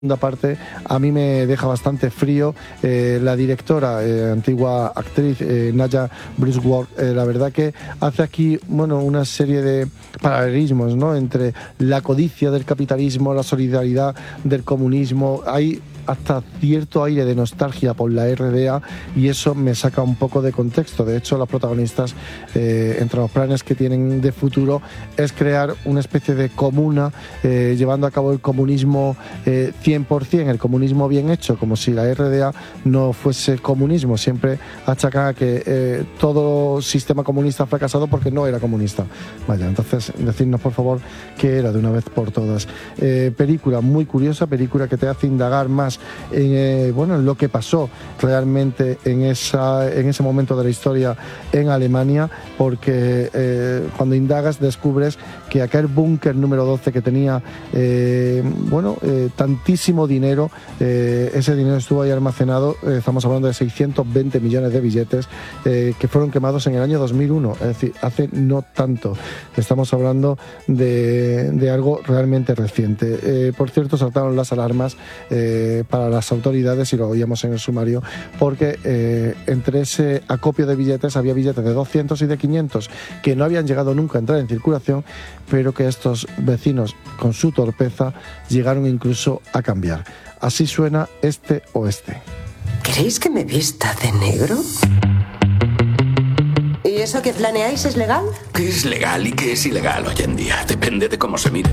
segunda parte a mí me deja bastante frío. La directora, antigua actriz, Naya Bruce, la verdad que hace aquí, bueno, una serie de paralelismos, ¿no?, entre la codicia del capitalismo, la solidaridad del comunismo. Hay hasta cierto aire de nostalgia por la RDA y eso me saca un poco de contexto. De hecho, los protagonistas, entre los planes que tienen de futuro, es crear una especie de comuna, llevando a cabo el comunismo 100%, el comunismo bien hecho, como si la RDA no fuese comunismo. Siempre achacan a que todo sistema comunista ha fracasado porque no era comunista. Vaya, entonces decidnos por favor qué era de una vez por todas. Película muy curiosa, película que te hace indagar más en lo que pasó realmente en ese momento de la historia en Alemania, porque cuando indagas descubres que aquel búnker número 12 que tenía tantísimo dinero, ese dinero estuvo ahí almacenado. Estamos hablando de 620 millones de billetes que fueron quemados en el año 2001, es decir, hace no tanto. Estamos hablando de algo realmente reciente. Por cierto, saltaron las alarmas para las autoridades, y lo oíamos en el sumario, porque entre ese acopio de billetes había billetes de 200 y de 500 que no habían llegado nunca a entrar en circulación, pero que estos vecinos, con su torpeza, llegaron incluso a cambiar. Así suena este oeste. ¿Queréis que me vista de negro? ¿Y eso que planeáis es legal? ¿Qué es legal y qué es ilegal hoy en día? Depende de cómo se mire.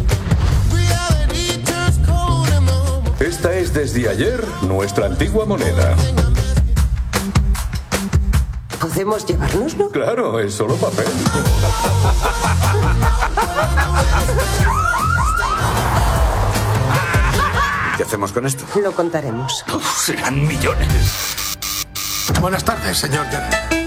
Esta es desde ayer nuestra antigua moneda. ¿Podemos llevárnoslo? Claro, es solo papel. ¿Qué hacemos con esto? Lo contaremos. Serán millones. Buenas tardes, señor Gerard.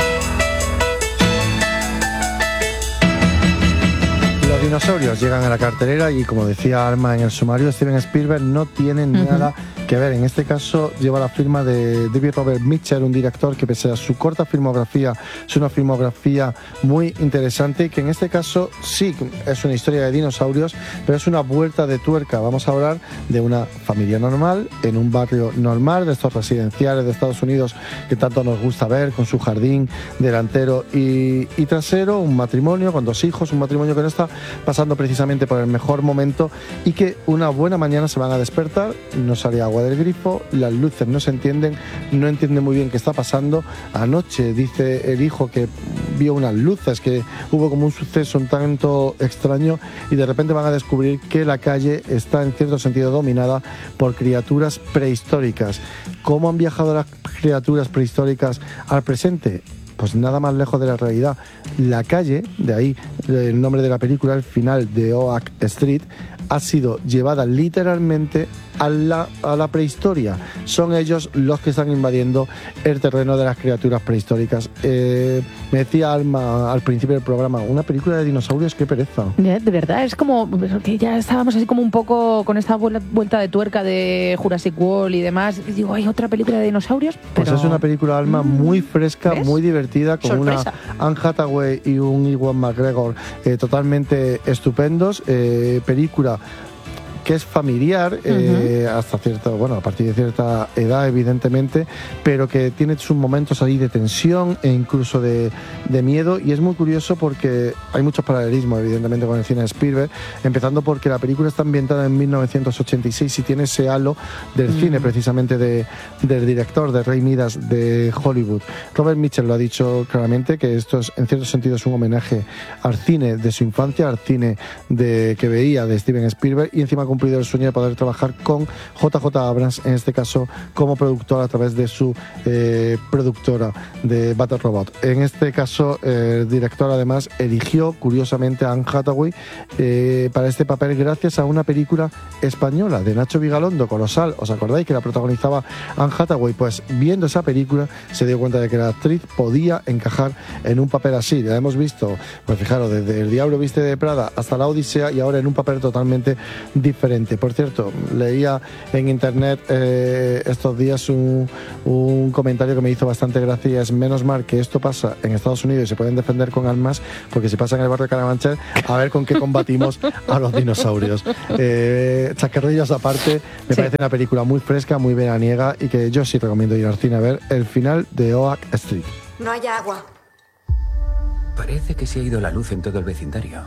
Los dinosaurios llegan a la cartelera y, como decía Alma en el sumario, Steven Spielberg no tiene nada que ver. En este caso lleva la firma de David Robert Mitchell, un director que, pese a su corta filmografía, es una filmografía muy interesante y que en este caso sí es una historia de dinosaurios, pero es una vuelta de tuerca. Vamos a hablar de una familia normal, en un barrio normal, de estos residenciales de Estados Unidos que tanto nos gusta ver, con su jardín delantero y trasero, un matrimonio con 2 hijos, un matrimonio que no está pasando precisamente por el mejor momento y que una buena mañana se van a despertar, no sale agua del grifo, las luces no se entienden, no entiende muy bien qué está pasando. Anoche dice el hijo que vio unas luces, que hubo como un suceso un tanto extraño, y de repente van a descubrir que la calle está en cierto sentido dominada por criaturas prehistóricas. ¿Cómo han viajado las criaturas prehistóricas al presente? Pues nada más lejos de la realidad. La calle, de ahí el nombre de la película, el final de Oak Street, ha sido llevada literalmente a la prehistoria. Son ellos los que están invadiendo el terreno de las criaturas prehistóricas. Me decía Alma al principio del programa, una película de dinosaurios, qué pereza. De verdad, es como que ya estábamos así como un poco con esta vuelta de tuerca de Jurassic World y demás. Y digo, hay otra película de dinosaurios, pero... Pues es una película, Alma, muy fresca, ¿ves?, muy divertida, con sorpresa. Una Anne Hathaway y un Ewan McGregor totalmente estupendos. Película que es familiar, hasta a partir de cierta edad, evidentemente, pero que tiene sus momentos ahí de tensión e incluso de miedo, y es muy curioso porque hay muchos paralelismos, evidentemente, con el cine de Spielberg, empezando porque la película está ambientada en 1986 y tiene ese halo del cine, precisamente, del director, de Ray Midas, de Hollywood. Robert Mitchell lo ha dicho claramente, que esto es, en cierto sentido, es un homenaje al cine de su infancia, al cine que veía de Steven Spielberg, y encima cumplido el sueño de poder trabajar con JJ Abrams, en este caso como productor a través de su productora de Battle Robot. En este caso el director además eligió curiosamente a Anne Hathaway para este papel gracias a una película española de Nacho Vigalondo, Colosal. ¿Os acordáis que la protagonizaba Anne Hathaway? Pues viendo esa película se dio cuenta de que la actriz podía encajar en un papel así. La hemos visto, pues fijaros, desde El Diablo viste de Prada hasta La Odisea, y ahora en un papel totalmente diferente. diferente. Por cierto, leía en internet estos días un comentario que me hizo bastante gracia, y es: menos mal que esto pasa en Estados Unidos y se pueden defender con armas, porque si pasa en el barrio de Carabanchel, a ver con qué combatimos a los dinosaurios. Chascarrillos aparte, me parece una película muy fresca, muy veraniega, y que yo sí recomiendo ir al cine a ver el final de Oak Street. No hay agua. Parece que se ha ido la luz en todo el vecindario.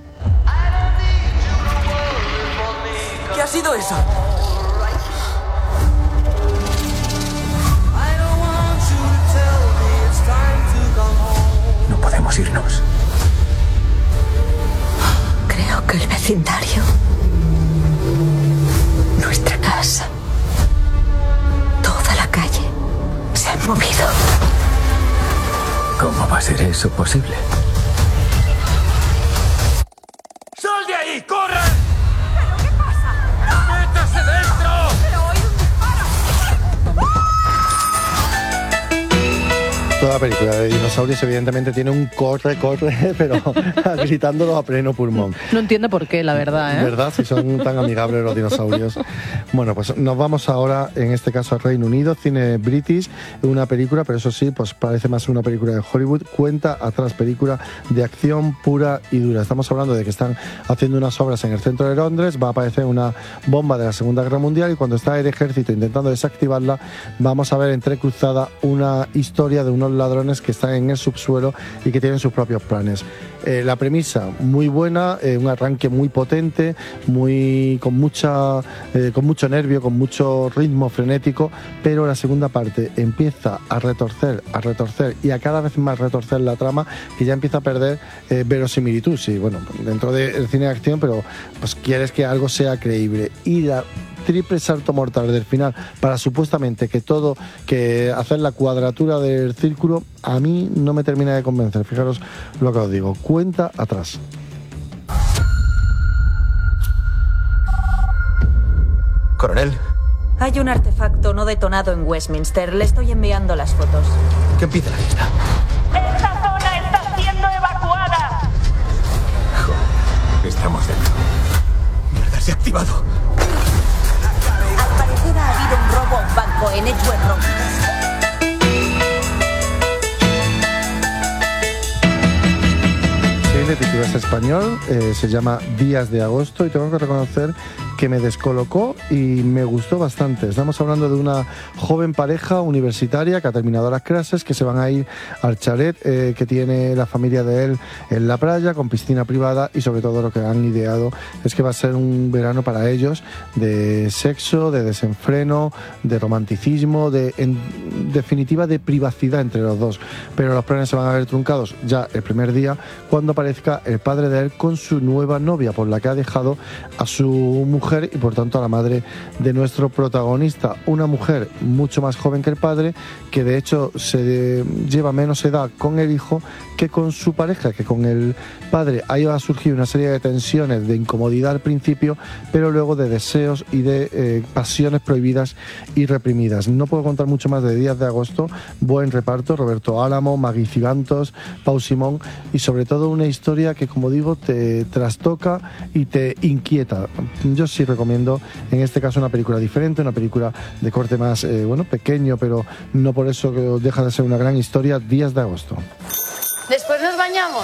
¿Qué ha sido eso? No podemos irnos. Creo que el vecindario, nuestra casa, toda la calle se han movido. ¿Cómo va a ser eso posible? ¡Sal de ahí! ¡Corre! ¿Pero qué pasa? ¡Métase dentro! ¡Pero hoy Toda la película de dinosaurios evidentemente tiene un corre, pero gritándolo a pleno pulmón. No entiendo por qué, la verdad, ¿eh? ¿Verdad? Si son tan amigables los dinosaurios. Bueno, pues nos vamos ahora, en este caso, al Reino Unido, cine British, una película, pero eso sí, pues parece más una película de Hollywood, cuenta atrás, película de acción pura y dura. Estamos hablando de que están haciendo unas obras en el centro de Londres, va a aparecer una bomba de la Segunda Guerra Mundial, y cuando está el ejército intentando desactivarla, vamos a ver entrecruzada una historia de unos ladrones que están en el subsuelo y que tienen sus propios planes. La premisa muy buena, un arranque muy potente, con mucho nervio, con mucho ritmo frenético, pero la segunda parte empieza a retorcer y a cada vez más retorcer la trama, que ya empieza a perder verosimilitud. Sí, bueno, dentro del cine de acción, pero pues quieres que algo sea creíble. Y la triple salto mortal del final para supuestamente que hacer la cuadratura del círculo, a mí no me termina de convencer. Fijaros lo que os digo, cuenta atrás. Coronel, Hay un artefacto no detonado en Westminster. Le estoy enviando las fotos. que empiece la fiesta. ¡Esta zona está siendo evacuada! Estamos dentro. Mierda, se ha activado. Al parecer ha habido un robo a un banco en Edgware Road. El título es español, se llama Días de Agosto, y tengo que reconocer que me descolocó y me gustó bastante. Estamos hablando de una joven pareja universitaria que ha terminado las clases, que se van a ir al chalet que tiene la familia de él en la playa, con piscina privada, y sobre todo lo que han ideado es que va a ser un verano para ellos de sexo, de desenfreno, de romanticismo, en definitiva de privacidad entre los dos. Pero los planes se van a ver truncados ya el primer día, cuando aparezca el padre de él con su nueva novia, por la que ha dejado a su mujer y por tanto a la madre de nuestro protagonista, una mujer mucho más joven que el padre, que de hecho se lleva menos edad con el hijo que con su pareja, que con el padre. Ahí va a surgir una serie de tensiones, de incomodidad al principio, pero luego de deseos y de pasiones prohibidas y reprimidas. No puedo contar mucho más de Días de Agosto. Buen reparto: Roberto Álamo, Magui Cibantos, Pau Simón, y sobre todo una historia que, como digo, te trastoca y te inquieta. Yo sí recomiendo en este caso una película diferente, una película de corte más pequeño, pero no por eso que deja de ser una gran historia. Días de Agosto. Después nos bañamos.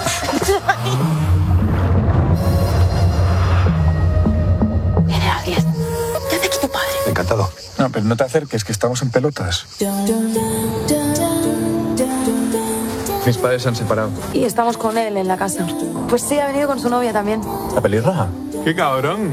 Viene alguien. ¿Qué hace aquí tu padre? Encantado. No, pero no te acerques, que estamos en pelotas. Mis padres se han separado. Y estamos con él en la casa. Pues sí, ha venido con su novia también. ¿La pelirroja? ¡Qué cabrón!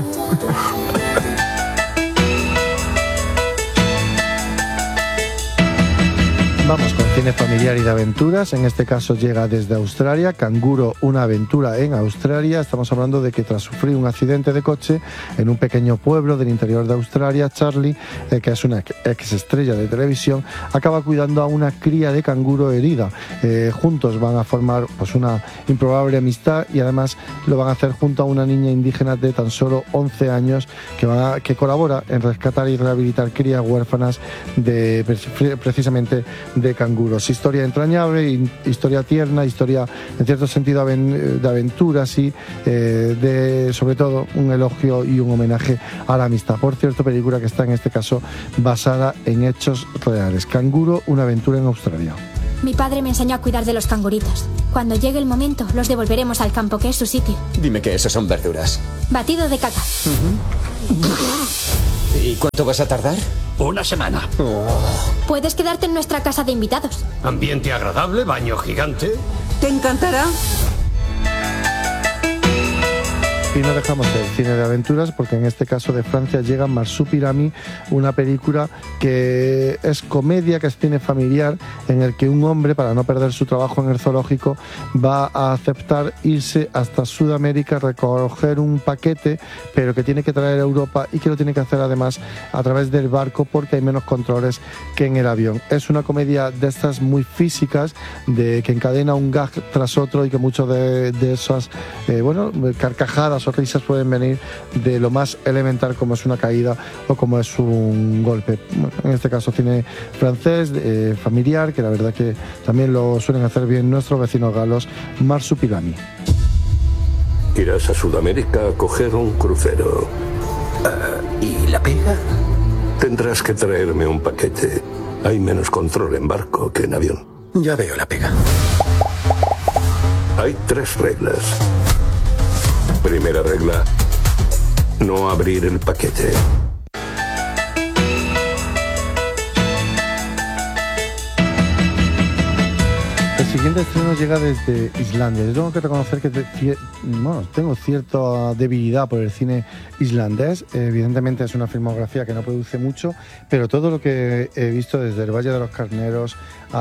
Vamos con cine familiar y de aventuras. En este caso llega desde Australia, Canguro, una aventura en Australia. Estamos hablando de que tras sufrir un accidente de coche en un pequeño pueblo del interior de Australia, Charlie, que es una ex estrella de televisión, acaba cuidando a una cría de canguro herida. Juntos van a formar pues una improbable amistad, y además lo van a hacer junto a una niña indígena de tan solo 11 años que colabora en rescatar y rehabilitar crías huérfanas precisamente de canguros. Historia entrañable, historia tierna, historia en cierto sentido de aventuras y sobre todo un elogio y un homenaje a la amistad. Por cierto, película que está en este caso basada en hechos reales. Canguro, una aventura en Australia. Mi padre me enseñó a cuidar de los canguritos. Cuando llegue el momento, los devolveremos al campo, que es su sitio. Dime que eso son verduras. Batido de caca. ¿Y cuánto vas a tardar? 1 semana. Puedes quedarte en nuestra casa de invitados. Ambiente agradable, baño gigante. ¿Te encantará? Y no dejamos el cine de aventuras porque en este caso de Francia llega Marsupilami, una película que es comedia, que es cine familiar, en el que un hombre, para no perder su trabajo en el zoológico, va a aceptar irse hasta Sudamérica a recoger un paquete, pero que tiene que traer a Europa y que lo tiene que hacer además a través del barco porque hay menos controles que en el avión. Es una comedia de estas muy físicas, que encadena un gag tras otro y que muchos de esas carcajadas o risas pueden venir de lo más elemental como es una caída o como es un golpe. Bueno, en este caso cine francés, familiar, que la verdad que también lo suelen hacer bien nuestros vecinos galos. Marsupilami. Irás a Sudamérica a coger un crucero. ¿Y la pega? Tendrás que traerme un paquete. Hay menos control en barco que en avión. Ya veo la pega. Hay 3 reglas. Primera regla, no abrir el paquete. El siguiente estreno llega desde Islandia. Yo tengo que reconocer que tengo cierta debilidad por el cine islandés. Evidentemente es una filmografía que no produce mucho, pero todo lo que he visto desde El Valle de los Carneros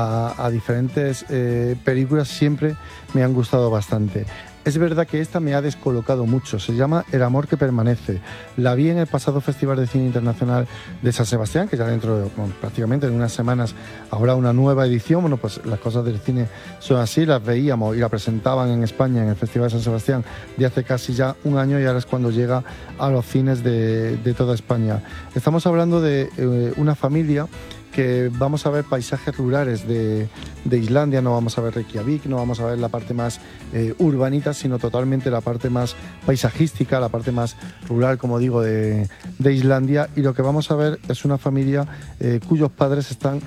a diferentes películas siempre me han gustado bastante. Es verdad que esta me ha descolocado mucho. Se llama El amor que permanece. La vi en el pasado Festival de Cine Internacional de San Sebastián, que ya dentro de prácticamente en unas semanas habrá una nueva edición. Bueno, pues las cosas del cine son así. Las veíamos y la presentaban en España en el Festival de San Sebastián de hace casi ya un año y ahora es cuando llega a los cines de toda España. Estamos hablando de una familia que vamos a ver paisajes rurales de Islandia, no vamos a ver Reykjavik, no vamos a ver la parte más urbanita, sino totalmente la parte más paisajística, la parte más rural, como digo, de Islandia. Y lo que vamos a ver es una familia cuyos padres están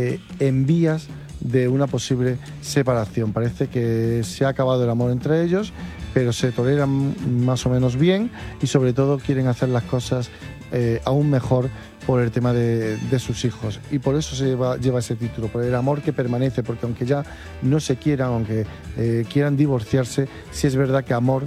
en vías de una posible separación. Parece que se ha acabado el amor entre ellos, pero se toleran más o menos bien y sobre todo quieren hacer las cosas aún mejor por el tema de sus hijos, y por eso lleva ese título, por el amor que permanece, porque aunque ya no se quieran, aunque quieran divorciarse, sí es verdad que amor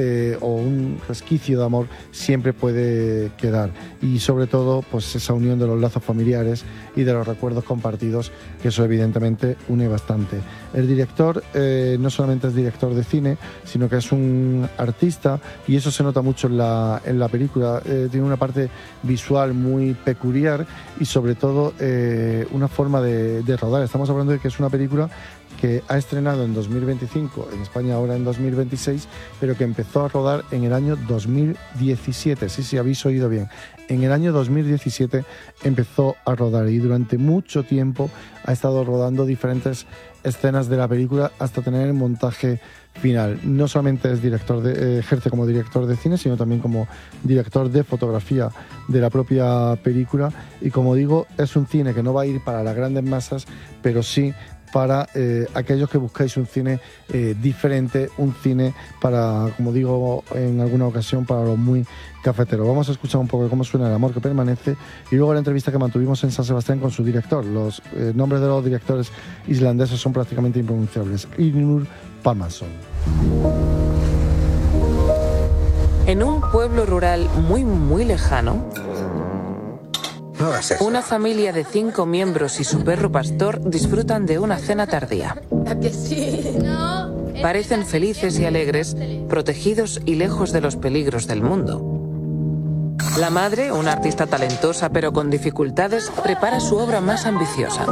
o un resquicio de amor siempre puede quedar, y sobre todo pues esa unión de los lazos familiares y de los recuerdos compartidos, que eso evidentemente une bastante. El director no solamente es director de cine, sino que es un artista, y eso se nota mucho en la película. Tiene una parte visual muy peculiar y sobre todo una forma de rodar. Estamos hablando de que es una película que ha estrenado en 2025, en España ahora en 2026, pero que empezó a rodar en el año 2017. Sí, habéis oído bien. En el año 2017 empezó a rodar y durante mucho tiempo ha estado rodando diferentes escenas de la película hasta tener el montaje final. No solamente es ejerce como director de cine, sino también como director de fotografía de la propia película, y como digo, es un cine que no va a ir para las grandes masas, pero sí para aquellos que buscáis un cine diferente, un cine para, como digo en alguna ocasión, para los muy cafeteros. Vamos a escuchar un poco de cómo suena El amor que permanece y luego la entrevista que mantuvimos en San Sebastián con su director. Los nombres de los directores islandeses son prácticamente impronunciables. Ilnur Pálmason. En un pueblo rural muy, muy lejano, una familia de 5 miembros y su perro pastor disfrutan de una cena tardía. Parecen felices y alegres, protegidos y lejos de los peligros del mundo. La madre, una artista talentosa pero con dificultades, prepara su obra más ambiciosa.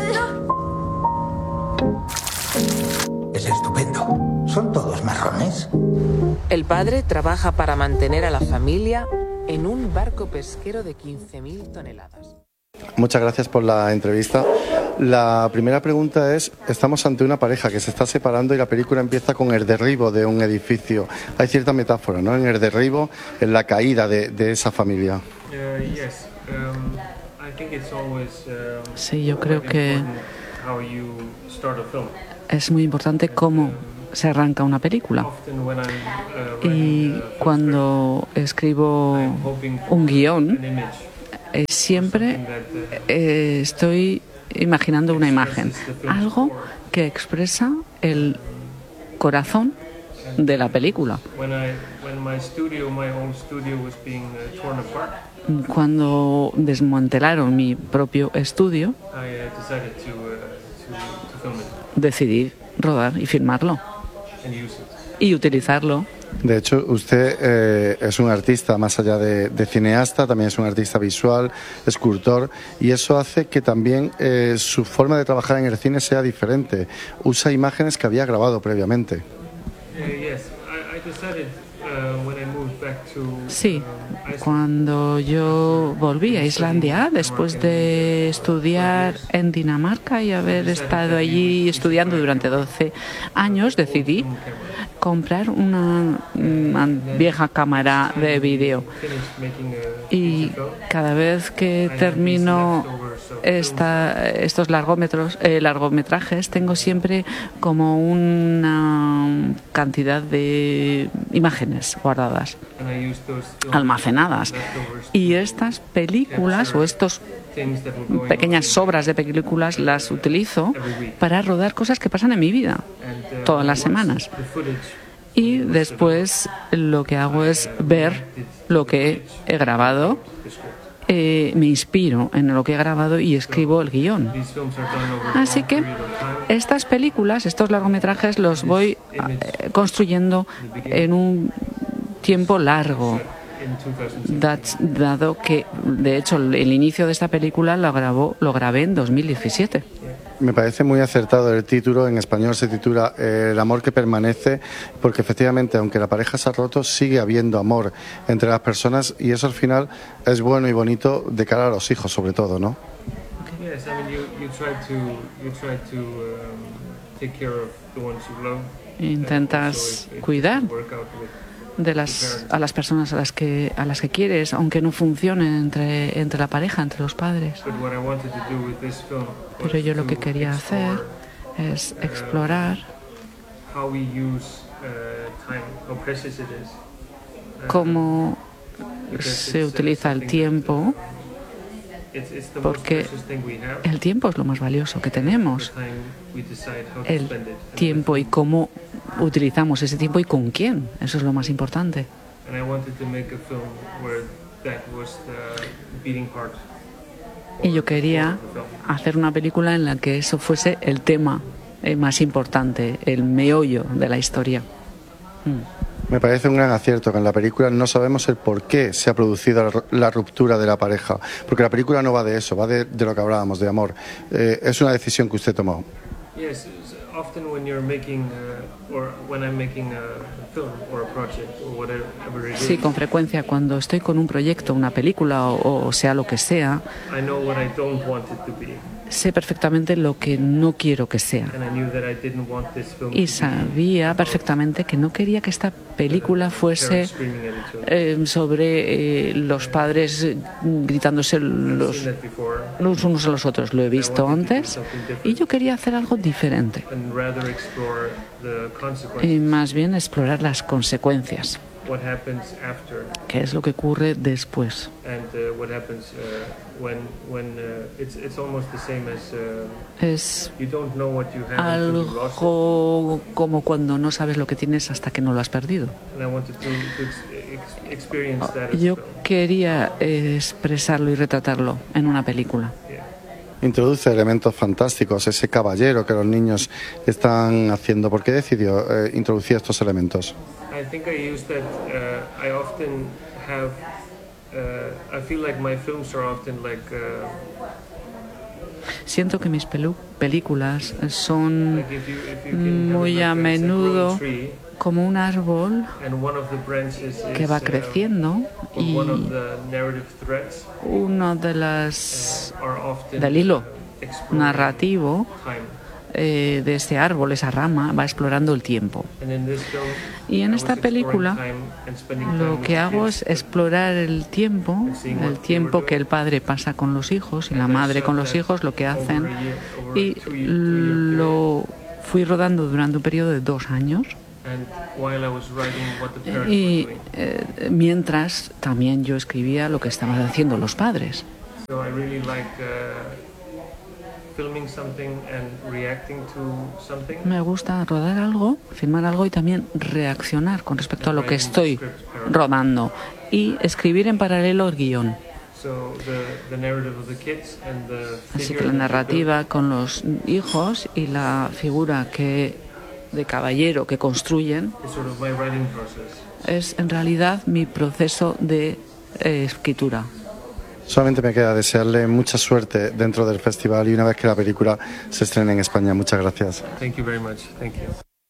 Es estupendo. ¿Son todos marrones? El padre trabaja para mantener a la familia en un barco pesquero de 15.000 toneladas. Muchas gracias por la entrevista. La primera pregunta es, estamos ante una pareja que se está separando y la película empieza con el derribo de un edificio. Hay cierta metáfora, ¿no?, en el derribo, en la caída de esa familia. Sí, yo creo que es muy importante cómo se arranca una película. Y cuando escribo un guión, siempre estoy imaginando una imagen, algo que expresa el corazón de la película. Cuando desmantelaron mi propio estudio, decidí rodar y filmarlo y utilizarlo. De hecho, usted es un artista, más allá de cineasta, también es un artista visual, escultor, y eso hace que también su forma de trabajar en el cine sea diferente. Usa imágenes que había grabado previamente. Sí, cuando yo volví a Islandia, después de estudiar en Dinamarca y haber estado allí estudiando durante 12 años, decidí comprar una vieja cámara de vídeo. Y cada vez que termino estos largometrajes, tengo siempre como una cantidad de imágenes guardadas, almacenadas. Y estas películas o estos pequeñas sobras de películas las utilizo para rodar cosas que pasan en mi vida todas las semanas. Y después lo que hago es ver lo que he grabado, me inspiro en lo que he grabado y escribo el guión. Así que estas películas, estos largometrajes, los voy construyendo en un tiempo largo, dado que, de hecho, el inicio de esta película lo grabé en 2017. Me parece muy acertado el título. En español se titula El amor que permanece, porque efectivamente, aunque la pareja se ha roto, sigue habiendo amor entre las personas, y eso al final es bueno y bonito de cara a los hijos, sobre todo, ¿no? Intentas cuidar de a las personas a las que quieres, aunque no funcionen entre la pareja, entre los padres. Pero yo lo que quería hacer es explorar cómo se utiliza el tiempo, porque el tiempo es lo más valioso que tenemos. El tiempo y cómo utilizamos ese tiempo y con quién, eso es lo más importante. Y yo quería hacer una película en la que eso fuese el tema más importante, el meollo de la historia. Me parece un gran acierto que en la película no sabemos el por qué se ha producido la ruptura de la pareja, porque la película no va de eso, va de lo que hablábamos, de amor. Es una decisión que usted tomó. Sí, con frecuencia cuando estoy con un proyecto, una película o sea lo que sea, sé perfectamente lo que no quiero que sea. Y sabía perfectamente que no quería que esta película fuese sobre los padres gritándose los unos a los otros. Lo he visto antes y yo quería hacer algo diferente. Y más bien explorar las consecuencias. ¿Qué es lo que ocurre después? Es algo como cuando no sabes lo que tienes hasta que no lo has perdido. Yo quería expresarlo y retratarlo en una película. Introduce elementos fantásticos, ese caballero que los niños están haciendo. ¿Por qué decidió introducir estos elementos? Siento que mis películas son muy a menudo como un árbol que va creciendo y uno del hilo narrativo de este árbol, esa rama, va explorando el tiempo. Y en esta película lo que hago es explorar el tiempo que el padre pasa con los hijos y la madre con los hijos, lo que hacen, y lo fui rodando durante un periodo de 2 años. Y mientras también yo escribía lo que estaban haciendo los padres. Me gusta rodar algo, filmar algo y también reaccionar con respecto a lo que estoy rodando y escribir en paralelo el guión. Así que la narrativa con los hijos y la figura de caballero que construyen es en realidad mi proceso de escritura. Solamente me queda desearle mucha suerte dentro del festival y una vez que la película se estrene en España. Muchas gracias. Thank you very much. Thank you.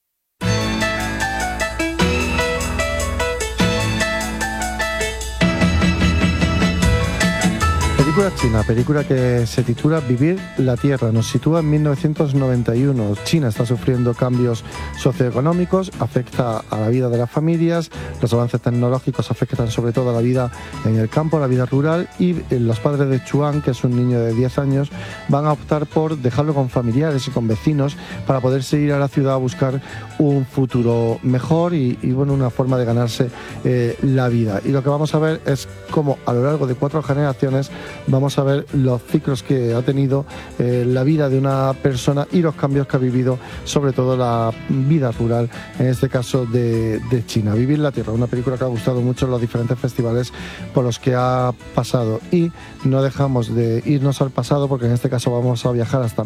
Película que se titula Vivir la Tierra. Nos sitúa en 1991. China está sufriendo cambios socioeconómicos, afecta a la vida de las familias, los avances tecnológicos afectan sobre todo a la vida en el campo, a la vida rural, y los padres de Chuan, que es un niño de 10 años, van a optar por dejarlo con familiares y con vecinos para poderse ir a la ciudad a buscar un futuro mejor y bueno, una forma de ganarse la vida. Y lo que vamos a ver es cómo a lo largo de 4 generaciones vamos a ver los ciclos que ha tenido la vida de una persona y los cambios que ha vivido, sobre todo la vida rural, en este caso de China. Vivir la Tierra, una película que ha gustado mucho en los diferentes festivales por los que ha pasado, y no dejamos de irnos al pasado porque en este caso vamos a viajar hasta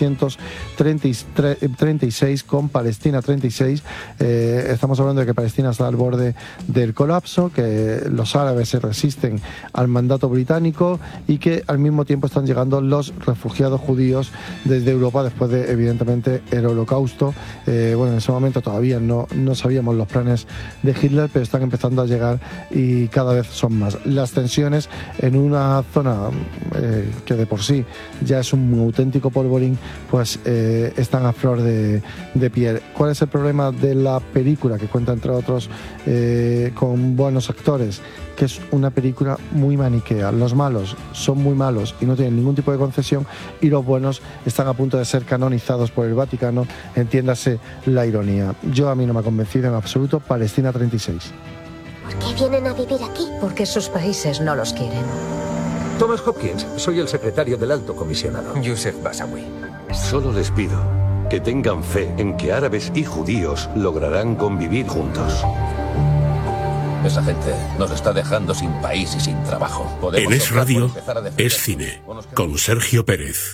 1936 con Palestina 36. Estamos hablando de que Palestina está al borde del colapso, que los árabes se resisten al mandato británico y que al mismo tiempo están llegando los refugiados judíos desde Europa después de, evidentemente, el Holocausto. Bueno, en ese momento todavía no sabíamos los planes de Hitler, pero están empezando a llegar y cada vez son más. Las tensiones en una zona que de por sí ya es un auténtico polvorín, pues están a flor de piel. ¿Cuál es el problema de la película? Que cuenta, entre otros, con buenos actores, que es una película muy maniquea. Los malos son muy malos y no tienen ningún tipo de concesión, y los buenos están a punto de ser canonizados por el Vaticano, entiéndase la ironía. A mí no me ha convencido en absoluto Palestina 36. ¿Por qué vienen a vivir aquí? Porque sus países no los quieren. Thomas Hopkins, soy el secretario del Alto Comisionado. Youssef Bassawi. Solo les pido que tengan fe en que árabes y judíos lograrán convivir juntos. Esa gente nos está dejando sin país y sin trabajo. En Es Radio, Es Cine, con Sergio Pérez.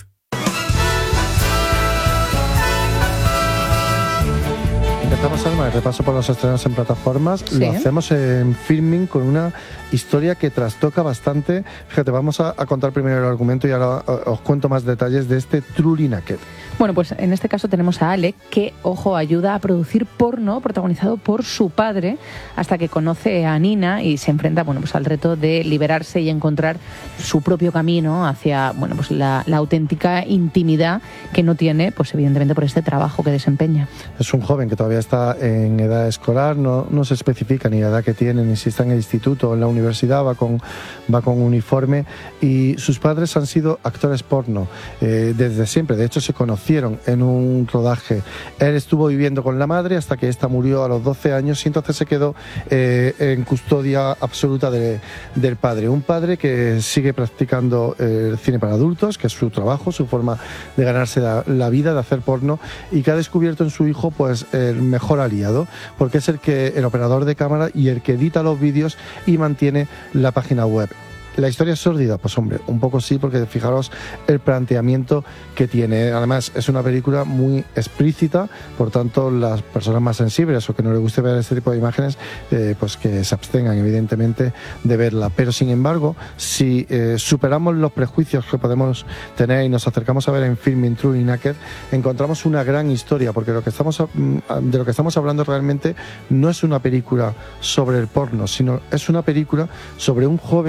Empezamos, Alma, el repaso por los estrenos en plataformas. Sí. Lo hacemos en Filming con una historia que trastoca bastante. Fíjate, vamos a contar primero el argumento y ahora os cuento más detalles de este Truly Naked. Bueno, pues en este caso tenemos a Alec, que, ojo, ayuda a producir porno protagonizado por su padre, hasta que conoce a Nina y se enfrenta, bueno, pues al reto de liberarse y encontrar su propio camino hacia, bueno, pues la auténtica intimidad que no tiene, pues evidentemente por este trabajo que desempeña. Es un joven que todavía está en edad escolar, no se especifica ni la edad que tiene, ni si está en el instituto o en la universidad, va con uniforme, y sus padres han sido actores porno desde siempre. De hecho, se conocieron en un rodaje. Él estuvo viviendo con la madre hasta que ésta murió a los 12 años y entonces se quedó en custodia absoluta del padre. Un padre que sigue practicando el cine para adultos, que es su trabajo, su forma de ganarse la vida, de hacer porno, y que ha descubierto en su hijo pues el mejor aliado, porque es el operador de cámara y el que edita los vídeos y mantiene la página web. ¿La historia es sórdida? Pues hombre, un poco sí, porque fijaros el planteamiento que tiene. Además, es una película muy explícita, por tanto, las personas más sensibles o que no les guste ver este tipo de imágenes, pues que se abstengan, evidentemente, de verla. Pero, sin embargo, si superamos los prejuicios que podemos tener y nos acercamos a ver en Filming Truly Naked, encontramos una gran historia, porque de lo que estamos hablando realmente no es una película sobre el porno, sino es una película sobre un joven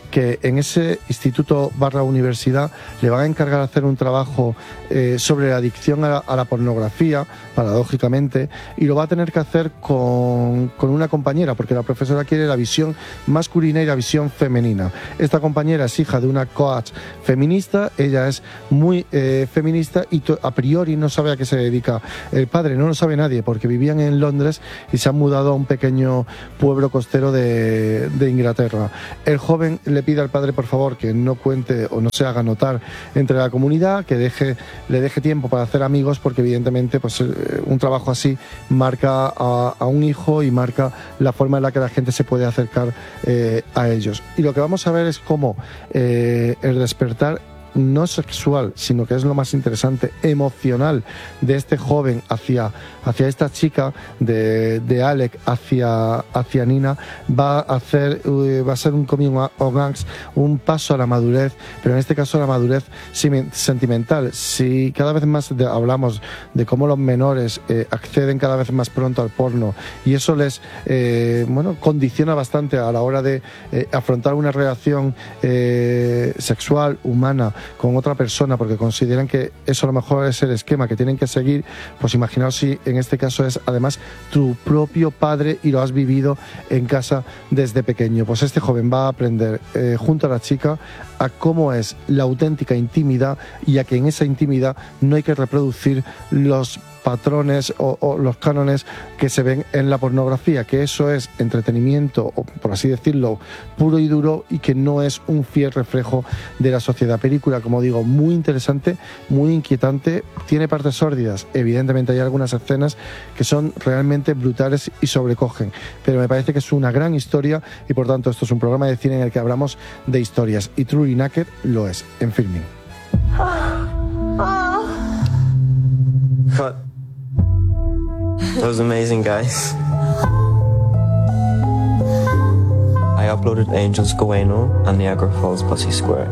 que en ese instituto / universidad le van a encargar de hacer un trabajo sobre la adicción a la pornografía, paradójicamente, y lo va a tener que hacer con una compañera, porque la profesora quiere la visión masculina y la visión femenina. Esta compañera es hija de una coach feminista, ella es muy feminista y a priori no sabe a qué se dedica el padre, no lo sabe nadie, porque vivían en Londres y se han mudado a un pequeño pueblo costero de Inglaterra. El joven le pide al padre, por favor, que no cuente o no se haga notar entre la comunidad, que le deje tiempo para hacer amigos, porque evidentemente pues, un trabajo así marca a un hijo y marca la forma en la que la gente se puede acercar a ellos. Y lo que vamos a ver es cómo el despertar no sexual, sino que es lo más interesante, emocional, de este joven hacia esta chica, de Alec hacia Nina, va a ser un coming of age, un paso a la madurez, pero en este caso a la madurez sentimental. Si cada vez más hablamos de cómo los menores acceden cada vez más pronto al porno, y eso les condiciona bastante a la hora de afrontar una relación sexual, humana, con otra persona, porque consideran que eso a lo mejor es el esquema que tienen que seguir, pues imaginaos si en este caso es además tu propio padre y lo has vivido en casa desde pequeño. Pues este joven va a aprender junto a la chica a cómo es la auténtica intimidad, y a que en esa intimidad no hay que reproducir los patrones o los cánones que se ven en la pornografía, que eso es entretenimiento, o por así decirlo, puro y duro, y que no es un fiel reflejo de la sociedad. Película, como digo, muy interesante, muy inquietante, tiene partes sórdidas, evidentemente hay algunas escenas que son realmente brutales y sobrecogen, pero me parece que es una gran historia, y por tanto esto es un programa de cine en el que hablamos de historias, y Truly Naked lo es, en Filming. Cut. That was amazing, guys. I uploaded Angels Goeno and Niagara Falls Pussy Square.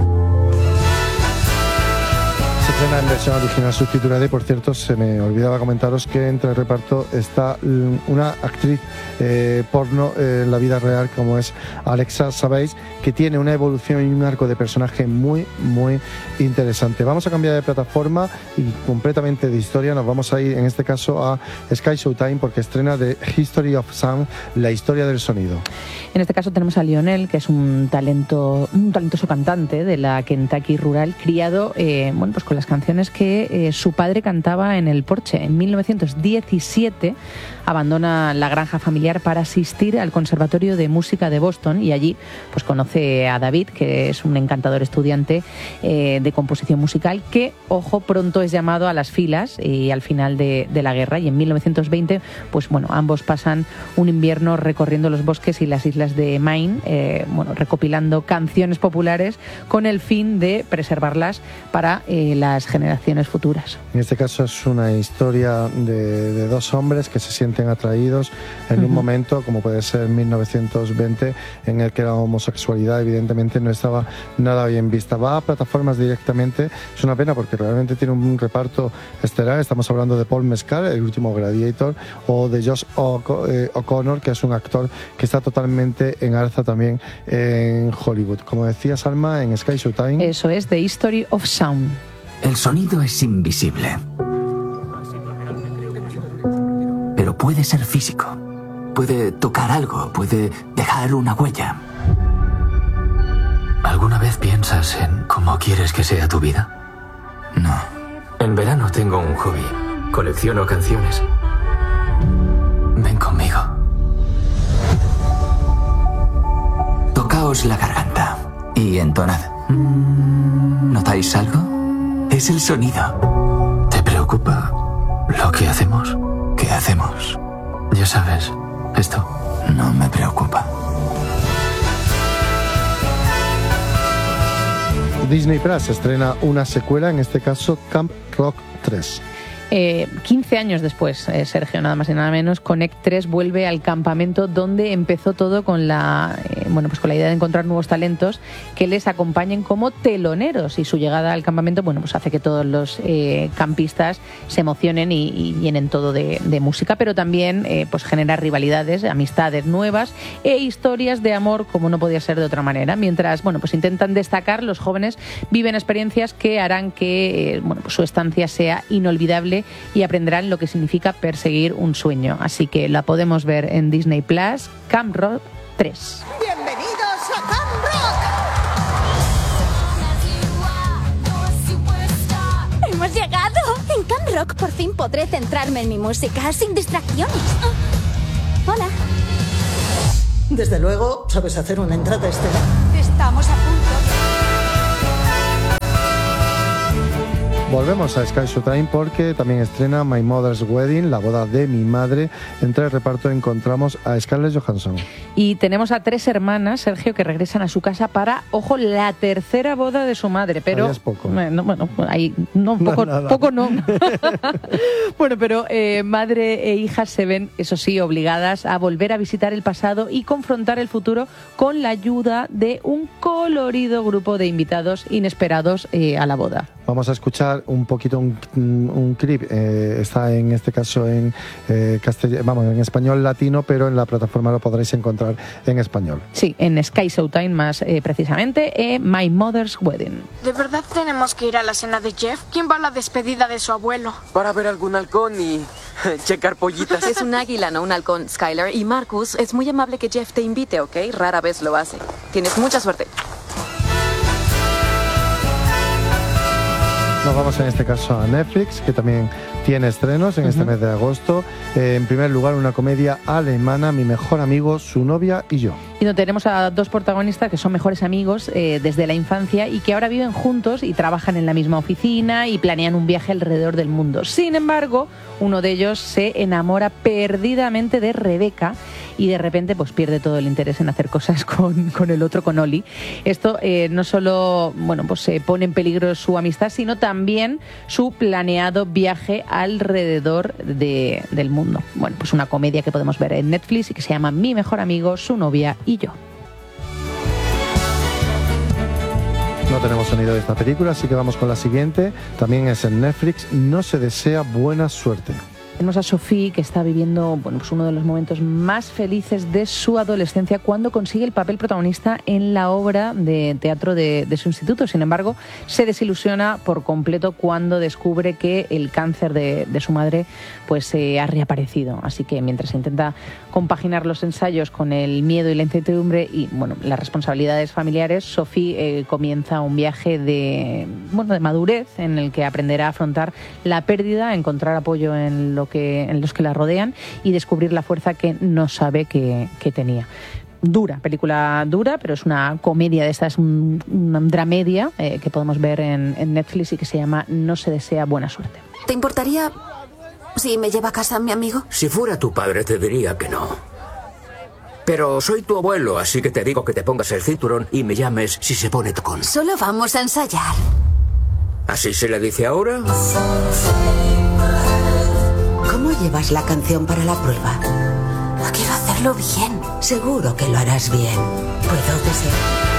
Se estrena en versión original subtitulada, y por cierto se me olvidaba comentaros que entre el reparto está una actriz porno en la vida real, como es Alexa Savage, que tiene una evolución y un arco de personaje muy muy interesante. Vamos a cambiar de plataforma y completamente de historia, nos vamos a ir en este caso a Sky Showtime, porque estrena The History of Sound, la historia del sonido. En este caso tenemos a Lionel, que es un talentoso cantante de la Kentucky rural, criado pues con las canciones que su padre cantaba en el porche. En 1917 abandona la granja familiar para asistir al Conservatorio de Música de Boston, y allí pues conoce a David, que es un encantador estudiante de composición musical, que, ojo, pronto es llamado a las filas y al final de la guerra, y en 1920 pues bueno, ambos pasan un invierno recorriendo los bosques y las islas de Maine, recopilando canciones populares con el fin de preservarlas para las generaciones futuras. En este caso es una historia de dos hombres que se sienten atraídos en un momento, como puede ser 1920, en el que la homosexualidad evidentemente no estaba nada bien vista. Va a plataformas directamente, es una pena porque realmente tiene un reparto estelar. Estamos hablando de Paul Mescal, el último Gladiator, o de Josh O'Connor, que es un actor que está totalmente en alza también en Hollywood. Como decía Salma, en Sky Showtime. Eso es The History of Sound. El sonido es invisible, pero puede ser físico. Puede tocar algo, puede dejar una huella. ¿Alguna vez piensas en cómo quieres que sea tu vida? No. En verano tengo un hobby. Colecciono canciones. Ven conmigo. Tocaos la garganta y entonad. ¿Notáis algo? Es el sonido. ¿Te preocupa lo que hacemos? ¿Qué hacemos? Ya sabes, esto. No me preocupa. Disney Plus estrena una secuela, en este caso Camp Rock 3. 15 años después, Sergio, nada más y nada menos, Connect 3 vuelve al campamento donde empezó todo con pues con la idea de encontrar nuevos talentos que les acompañen como teloneros, y su llegada al campamento pues hace que todos los campistas se emocionen y llenen todo de música, pero también pues genera rivalidades, amistades nuevas e historias de amor como no podía ser de otra manera. Mientras pues intentan destacar, los jóvenes viven experiencias que harán que pues su estancia sea inolvidable y aprenderán lo que significa perseguir un sueño. Así que la podemos ver en Disney Plus, Camp Rock 3. ¡Bienvenidos a Camp Rock! ¡Hemos llegado! En Camp Rock por fin podré centrarme en mi música sin distracciones. Hola. Desde luego, sabes hacer una entrada estelar. Estamos a punto. Volvemos a Sky Showtime porque también estrena My Mother's Wedding, la boda de mi madre. Entre el reparto encontramos a Scarlett Johansson. Y tenemos a 3 hermanas, Sergio, que regresan a su casa para, ojo, la tercera boda de su madre. Pero ahí es poco. Poco no. Bueno, pero madre e hija se ven, eso sí, obligadas a volver a visitar el pasado y confrontar el futuro con la ayuda de un colorido grupo de invitados inesperados a la boda. Vamos a escuchar un poquito un clip. Está en este caso en en español latino, pero en la plataforma lo podréis encontrar en español. Sí, en Sky Showtime más precisamente, My Mother's Wedding. ¿De verdad tenemos que ir a la cena de Jeff? ¿Quién va a la despedida de su abuelo? Para ver algún halcón y checar pollitas. Es un águila, no un halcón, Skylar. Y Marcus, es muy amable que Jeff te invite, ¿ok? Rara vez lo hace. Tienes mucha suerte. Nos vamos en este caso a Netflix, que también tiene estrenos en este mes de agosto. En primer lugar, una comedia alemana, Mi mejor amigo, su novia y yo. Y donde tenemos a 2 protagonistas que son mejores amigos desde la infancia y que ahora viven juntos y trabajan en la misma oficina y planean un viaje alrededor del mundo. Sin embargo, uno de ellos se enamora perdidamente de Rebeca y de repente pues pierde todo el interés en hacer cosas con el otro, con Oli. Esto no solo pone en peligro su amistad, sino también su planeado viaje alrededor del mundo. Bueno, pues una comedia que podemos ver en Netflix y que se llama Mi mejor amigo, su novia y yo. No tenemos sonido de esta película, así que vamos con la siguiente. También es en Netflix, No se desea buena suerte. Tenemos a Sophie, que está viviendo uno de los momentos más felices de su adolescencia cuando consigue el papel protagonista en la obra de teatro de su instituto. Sin embargo, se desilusiona por completo cuando descubre que el cáncer de su madre ha reaparecido. Así que mientras intenta compaginar los ensayos con el miedo y la incertidumbre y las responsabilidades familiares, Sophie comienza un viaje de madurez en el que aprenderá a afrontar la pérdida, a encontrar apoyo en los que la rodean y descubrir la fuerza que no sabe que tenía. Película dura, pero es una comedia de estas, una dramedia que podemos ver en Netflix y que se llama No se desea buena suerte. ¿Te importaría si me lleva a casa mi amigo? Si fuera tu padre te diría que no. Pero soy tu abuelo, así que te digo que te pongas el cinturón y me llames si se pone tocón. Solo vamos a ensayar. ¿Así se le dice ahora? ¿Cómo llevas la canción para la prueba? Quiero hacerlo bien. Seguro que lo harás bien. Puedo desear.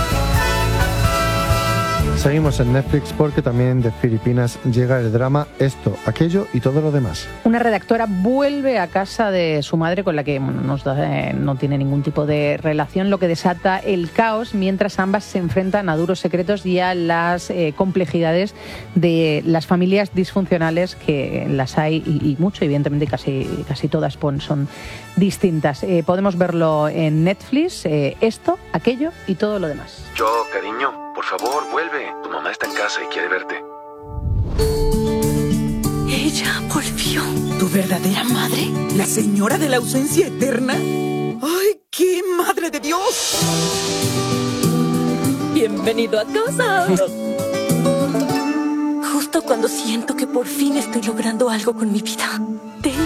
Seguimos en Netflix porque también de Filipinas llega el drama Esto, Aquello y Todo lo Demás. Una redactora vuelve a casa de su madre con la que no tiene ningún tipo de relación, lo que desata el caos mientras ambas se enfrentan a duros secretos y a las complejidades de las familias disfuncionales, que las hay y mucho, evidentemente casi todas son distintas. Podemos verlo en Netflix, Esto, Aquello y Todo lo Demás. Yo, cariño, por favor, vuelve. Tu mamá está en casa y quiere verte. Ella volvió. ¿Tu verdadera madre? ¿La señora de la ausencia eterna? ¡Ay, qué madre de Dios! Bienvenido a casa. Justo cuando siento que por fin estoy logrando algo con mi vida, tengo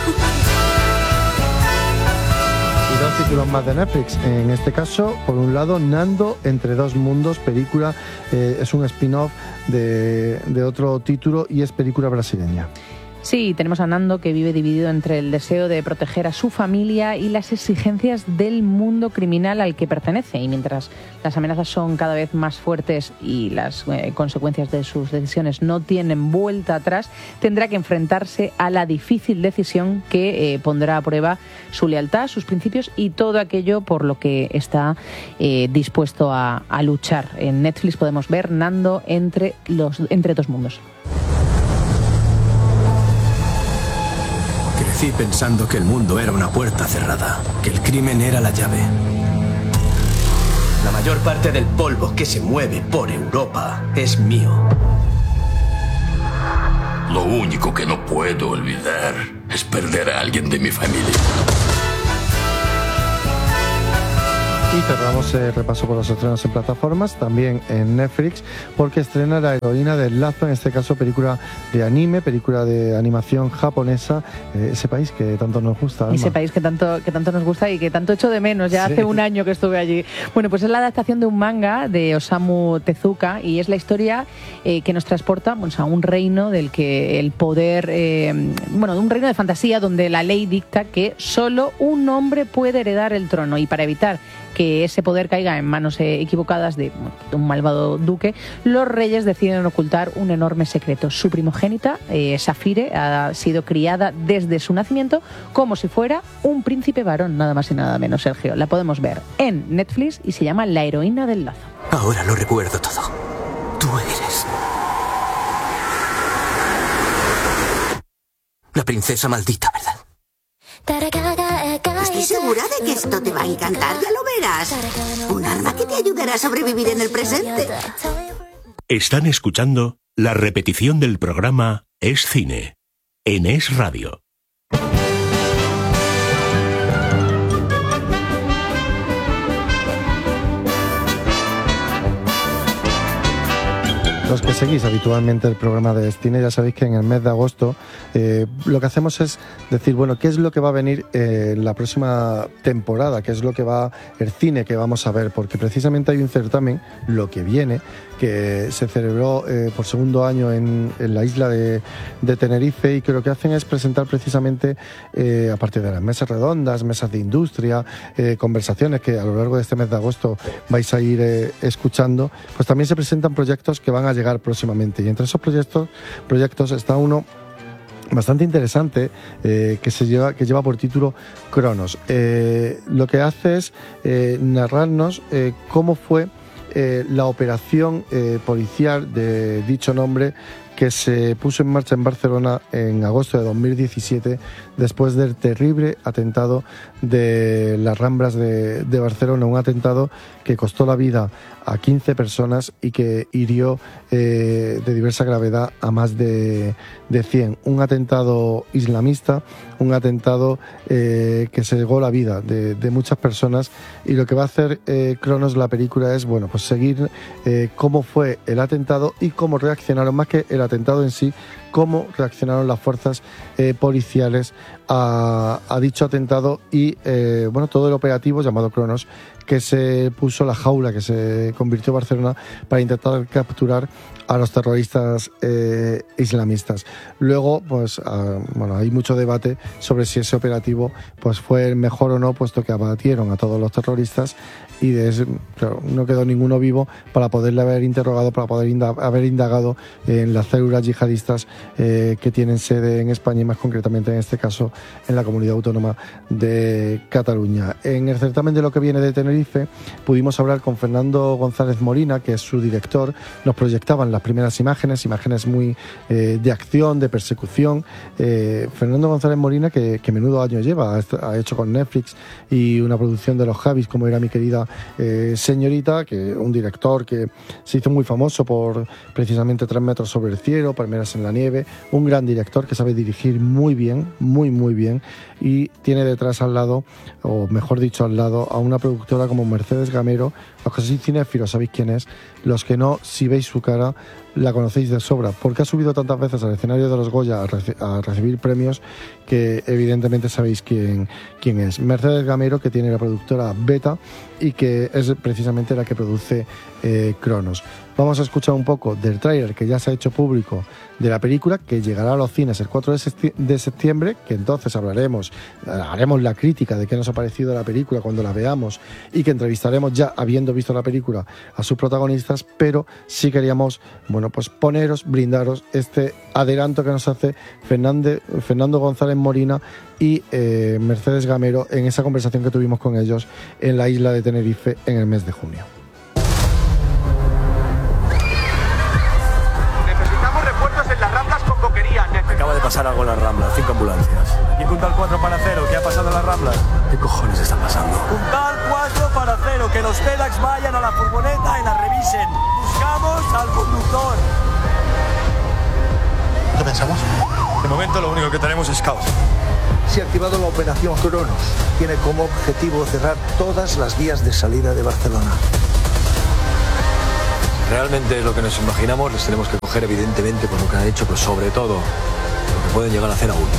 Y 2 títulos más de Netflix. En este caso, por un lado, Nando entre dos mundos, película, es un spin-off de otro título y es película brasileña. Sí, tenemos a Nando, que vive dividido entre el deseo de proteger a su familia y las exigencias del mundo criminal al que pertenece. Y mientras las amenazas son cada vez más fuertes y las consecuencias de sus decisiones no tienen vuelta atrás, tendrá que enfrentarse a la difícil decisión que pondrá a prueba su lealtad, sus principios y todo aquello por lo que está dispuesto a luchar. En Netflix podemos ver Nando entre dos mundos. Crecí pensando que el mundo era una puerta cerrada, que el crimen era la llave. La mayor parte del polvo que se mueve por Europa es mío. Lo único que no puedo olvidar es perder a alguien de mi familia. Y cerramos el repaso por los estrenos en plataformas, también en Netflix, porque estrena La heroína del lazo, en este caso película de anime, película de animación japonesa, ese país que tanto nos gusta, Alma. Ese país que tanto nos gusta y que tanto echo de menos, ya sí. Hace un año que estuve allí. Bueno, pues es la adaptación de un manga de Osamu Tezuka y es la historia que nos transporta a un reino del que el poder, un reino de fantasía donde la ley dicta que solo un hombre puede heredar el trono, y para evitar que ese poder caiga en manos equivocadas de un malvado duque, los reyes deciden ocultar un enorme secreto. Su primogénita, Safire, ha sido criada desde su nacimiento como si fuera un príncipe varón, nada más y nada menos, Sergio. La podemos ver en Netflix y se llama La heroína del lazo. Ahora lo recuerdo todo. Tú eres la princesa maldita, ¿verdad? Estoy segura de que esto te va a encantar, ya lo verás. Un arma que te ayudará a sobrevivir en el presente. Están escuchando la repetición del programa Es Cine, en Es Radio. Los que seguís habitualmente el programa de Cine ya sabéis que en el mes de agosto lo que hacemos es decir, bueno, ¿qué es lo que va a venir en la próxima temporada? ¿Qué es lo que va el cine que vamos a ver? Porque precisamente hay un certamen, Lo que viene, que se celebró por segundo año en la isla de Tenerife, y que lo que hacen es presentar precisamente, a partir de las mesas redondas, mesas de industria, conversaciones que a lo largo de este mes de agosto vais a ir escuchando, pues también se presentan proyectos que van a llegar próximamente. Y entre esos proyectos está uno bastante interesante que lleva por título Cronos. Lo que hace es narrarnos cómo fue la operación policial de dicho nombre, que se puso en marcha en Barcelona en agosto de 2017 después del terrible atentado de las Ramblas de Barcelona, un atentado que costó la vida a 15 personas y que hirió de diversa gravedad a más de 100. Un atentado islamista, un atentado que se llevó la vida de muchas personas, y lo que va a hacer Cronos, la película, es pues seguir cómo fue el atentado y cómo reaccionaron, más que el atentado en sí, cómo reaccionaron las fuerzas policiales a dicho atentado y todo el operativo llamado Cronos, que se puso la jaula, que se convirtió Barcelona para intentar capturar a los terroristas islamistas. Luego, hay mucho debate sobre si ese operativo fue el mejor o no, puesto que abatieron a todos los terroristas y no quedó ninguno vivo para poderle haber interrogado, para poder haber indagado en las células yihadistas que tienen sede en España, y más concretamente en este caso en la Comunidad Autónoma de Cataluña. En el certamen de Lo que viene de Tenerife pudimos hablar con Fernando González Molina, que es su director. Nos proyectaban las primeras imágenes muy de acción, de persecución. Fernando González Molina, que menudo año lleva, ha hecho con Netflix y una producción de los Javis, como era Mi querida señorita, que un director que se hizo muy famoso por precisamente 3 metros sobre el cielo, Palmeras en la nieve, un gran director que sabe dirigir muy bien, muy bien, y tiene detrás al lado, o mejor dicho al lado, a una productora como Mercedes Gamero. Los que sois cinéfilos sabéis quién es, los que no, si veis su cara, la conocéis de sobra, porque ha subido tantas veces al escenario de los Goya a recibir premios que evidentemente sabéis quién es. Mercedes Gamero, que tiene la productora Beta y que es precisamente la que produce Cronos. Vamos a escuchar un poco del tráiler que ya se ha hecho público de la película, que llegará a los cines el 4 de septiembre, que entonces haremos la crítica de qué nos ha parecido la película cuando la veamos y que entrevistaremos ya habiendo visto la película a sus protagonistas, pero sí queríamos, pues brindaros este adelanto que nos hace Fernando González Molina y Mercedes Gamero en esa conversación que tuvimos con ellos en la isla de Tenerife en el mes de junio. En las Ramblas con boquería. Acaba de pasar algo en las Ramblas, 5 ambulancias. Y Puntal 4 para 0, ¿qué ha pasado en las Ramblas? ¿Qué cojones está pasando? Puntal 4 para 0, que los FedEx vayan a la furgoneta y la revisen. Buscamos al conductor. ¿Qué pensamos? De momento lo único que tenemos es caos. Se ha activado la operación Cronos. Tiene como objetivo cerrar todas las vías de salida de Barcelona. Realmente es lo que nos imaginamos, les tenemos que coger evidentemente por lo que han hecho, pero sobre todo lo que pueden llegar a hacer aún.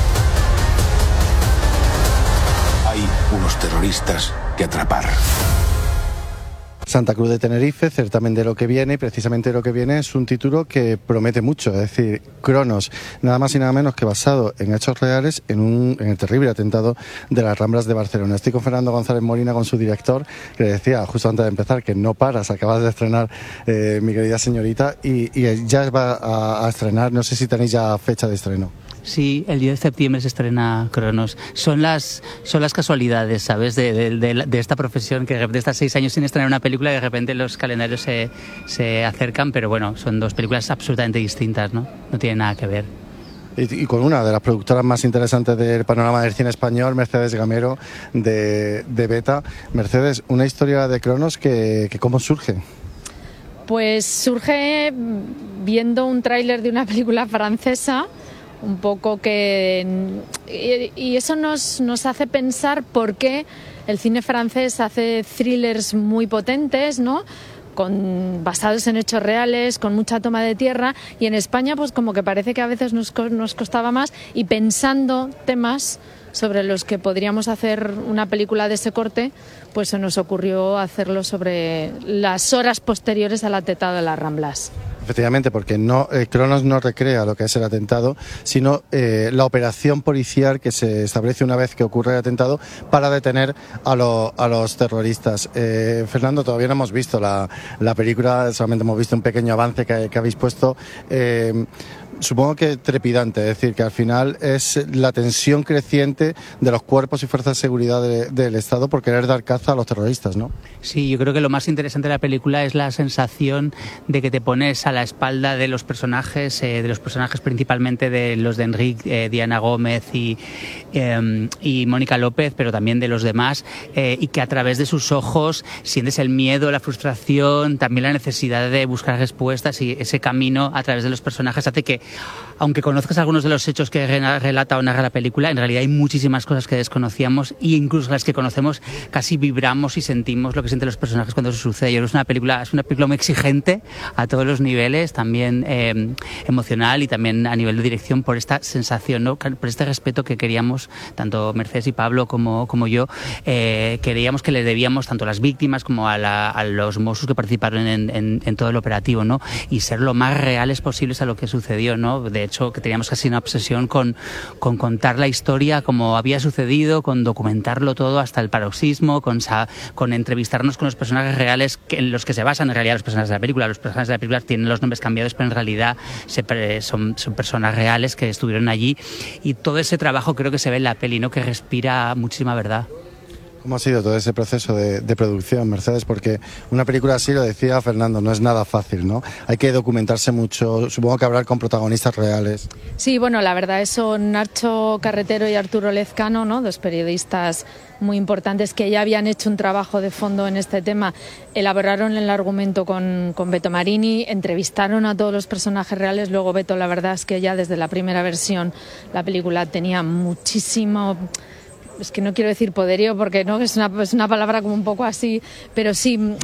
Hay unos terroristas que atrapar. Santa Cruz de Tenerife, certamen de lo que viene, y precisamente lo que viene es un título que promete mucho, es decir, Cronos, nada más y nada menos que basado en hechos reales en el terrible atentado de las Ramblas de Barcelona. Estoy con Fernando González Molina, con su director, que le decía justo antes de empezar que no paras, acabas de estrenar mi querida señorita, y ya va a estrenar, no sé si tenéis ya fecha de estreno. Sí, el 10 de septiembre se estrena Cronos. Son las casualidades, ¿sabes? De esta profesión, que de estas 6 años sin estrenar una película, de repente los calendarios se acercan, pero bueno, son dos películas absolutamente distintas, ¿no? No tienen nada que ver. Y con una de las productoras más interesantes del panorama del cine español, Mercedes Gamero, de Beta. Mercedes, una historia de Cronos que ¿cómo surge? Pues surge viendo un tráiler de una película francesa, un poco y eso nos hace pensar por qué el cine francés hace thrillers muy potentes, ¿no? Basados en hechos reales, con mucha toma de tierra, y en España pues como que parece que a veces nos costaba más, y pensando temas sobre los que podríamos hacer una película de ese corte, pues se nos ocurrió hacerlo sobre las horas posteriores al atentado de las Ramblas. Efectivamente, porque Cronos no recrea lo que es el atentado, sino la operación policial que se establece una vez que ocurre el atentado para detener a los terroristas. Fernando, todavía no hemos visto la película, solamente hemos visto un pequeño avance que habéis puesto. Supongo que trepidante, es decir, que al final es la tensión creciente de los cuerpos y fuerzas de seguridad del Estado por querer dar caza a los terroristas, ¿no? Sí, yo creo que lo más interesante de la película es la sensación de que te pones a la espalda de los personajes principalmente de los de Enrique, Diana Gómez y Mónica López, pero también de los demás, y que a través de sus ojos sientes el miedo, la frustración, también la necesidad de buscar respuestas, y ese camino a través de los personajes hace que, aunque conozcas algunos de los hechos que relata o narra la película, en realidad hay muchísimas cosas que desconocíamos, y incluso las que conocemos casi vibramos y sentimos lo que sienten los personajes cuando eso sucede. Yo creo que es una película muy exigente a todos los niveles, también emocional y también a nivel de dirección, por esta sensación, ¿no? Por este respeto que queríamos, tanto Mercedes y Pablo como yo, queríamos que le debíamos tanto a las víctimas como a los Mossos que participaron en todo el operativo, ¿no? Y ser lo más reales posibles a lo que sucedió, ¿no? De hecho, que teníamos casi una obsesión con contar la historia como había sucedido, con documentarlo todo hasta el paroxismo, con entrevistarnos con los personajes reales en los que se basan en realidad los personajes de la película. Los personajes de la película tienen los nombres cambiados, pero en realidad son personas reales que estuvieron allí, y todo ese trabajo creo que se ve en la peli, ¿no? Que respira muchísima verdad. ¿Cómo ha sido todo ese proceso de producción, Mercedes? Porque una película así, lo decía Fernando, no es nada fácil, ¿no? Hay que documentarse mucho, supongo que hablar con protagonistas reales. Sí, bueno, la verdad es son Nacho Carretero y Arturo Lezcano, ¿no? Dos periodistas muy importantes que ya habían hecho un trabajo de fondo en este tema, elaboraron el argumento con Beto Marini, entrevistaron a todos los personajes reales. Luego Beto, la verdad es que ya desde la primera versión la película tenía muchísimo... Es que no quiero decir poderío porque no es una palabra como un poco así, pero sí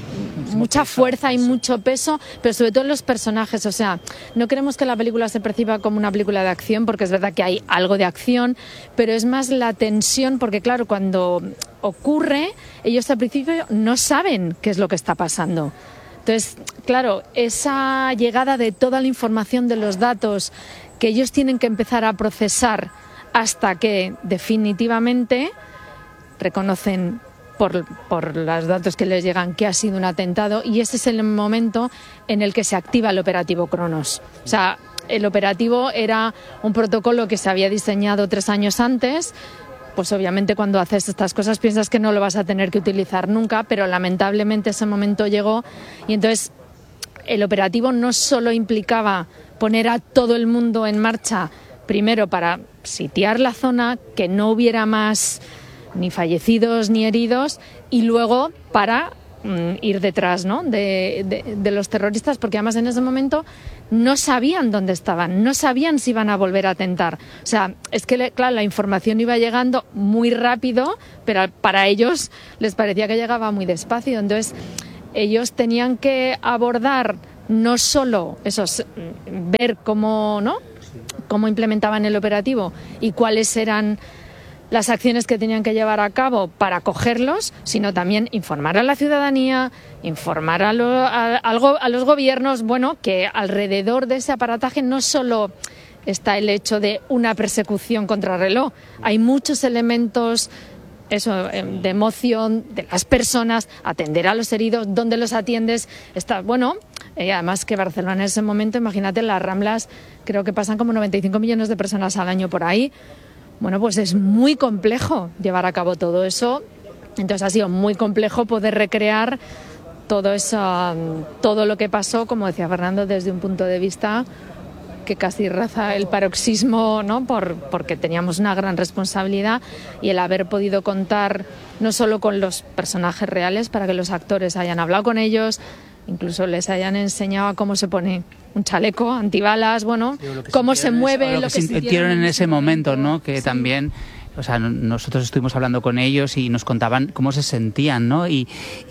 mucha fuerza y mucho peso, pero sobre todo en los personajes. O sea, no queremos que la película se perciba como una película de acción, porque es verdad que hay algo de acción, pero es más la tensión, porque claro, cuando ocurre, ellos al principio no saben qué es lo que está pasando. Entonces, claro, esa llegada de toda la información de los datos que ellos tienen que empezar a procesar hasta que definitivamente reconocen por los datos que les llegan que ha sido un atentado, y ese es el momento en el que se activa el operativo Cronos. O sea, el operativo era un protocolo que se había diseñado 3 años antes. Pues obviamente cuando haces estas cosas piensas que no lo vas a tener que utilizar nunca, pero lamentablemente ese momento llegó, y entonces el operativo no solo implicaba poner a todo el mundo en marcha, primero para sitiar la zona, que no hubiera más ni fallecidos ni heridos, y luego para ir detrás, ¿no?, de los terroristas, porque además en ese momento no sabían dónde estaban, no sabían si iban a volver a atentar. O sea, es que, claro, la información iba llegando muy rápido, pero para ellos les parecía que llegaba muy despacio. Entonces, ellos tenían que abordar no solo ver cómo implementaban el operativo y cuáles eran las acciones que tenían que llevar a cabo para cogerlos, sino también informar a la ciudadanía, informar a los gobiernos, bueno, que alrededor de ese aparataje no solo está el hecho de una persecución contrarreloj, hay muchos elementos de emoción de las personas, atender a los heridos, dónde los atiendes, además que Barcelona en ese momento, imagínate, las Ramblas creo que pasan como 95 millones de personas al año por ahí. Bueno, pues es muy complejo llevar a cabo todo eso. Entonces ha sido muy complejo poder recrear todo lo que pasó, como decía Fernando, desde un punto de vista que casi raza el paroxismo, ¿no?, porque teníamos una gran responsabilidad, y el haber podido contar no solo con los personajes reales, para que los actores hayan hablado con ellos, incluso les hayan enseñado cómo se pone un chaleco antibalas, cómo se mueve, lo que sintieron en ese momento, ¿no? Que también, o sea, nosotros estuvimos hablando con ellos y nos contaban cómo se sentían, ¿no? Y